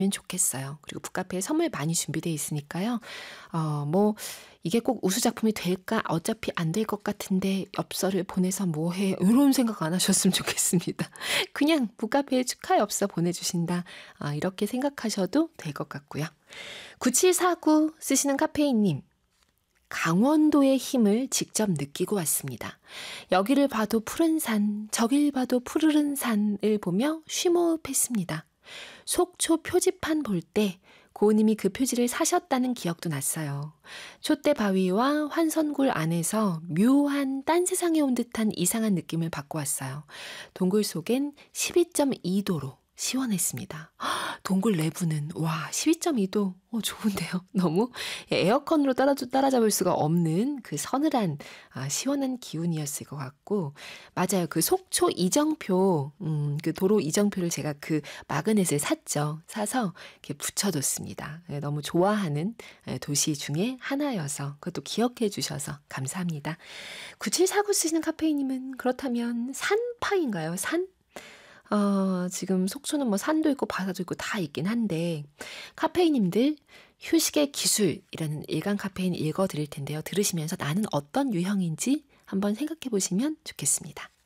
좋겠어요. 그리고 북카페에 선물 많이 준비되어 있으니까요. 뭐 이게 꼭 우수 작품이 될까? 어차피 안 될 것 같은데 엽서를 보내서 뭐 해? 이런 생각 안 하셨으면 좋겠습니다. 그냥 북카페에 축하 엽서 보내주신다. 이렇게 생각하셔도 될 것 같고요. 9749 쓰시는 카페인님. 강원도의 힘을 직접 느끼고 왔습니다. 여기를 봐도 푸른 산, 저길 봐도 푸르른 산을 보며 쉬호흡했습니다. 속초 표지판 볼 때 고우님이 그 표지를 사셨다는 기억도 났어요. 촛대 바위와 환선굴 안에서 묘한 딴 세상에 온 듯한 이상한 느낌을 받고 왔어요. 동굴 속엔 12.2도로 시원했습니다. 동굴 내부는 와 12.2도 좋은데요. 너무 에어컨으로 따라잡을 수가 없는 그 서늘한 시원한 기운이었을 것 같고 맞아요. 그 속초 이정표 그 도로 이정표를 제가 그 마그넷을 샀죠. 사서 이렇게 붙여뒀습니다. 너무 좋아하는 도시 중에 하나여서 그것도 기억해 주셔서 감사합니다. 9749 쓰시는 카페이님은 그렇다면 산파인가요? 산? 지금 속초는 뭐 산도 있고 바다도 있고 다 있긴 한데 카페인님들 휴식의 기술이라는 일간 카페인 읽어드릴 텐데요. 들으시면서 나는 어떤 유형인지 한번 생각해 보시면 좋겠습니다.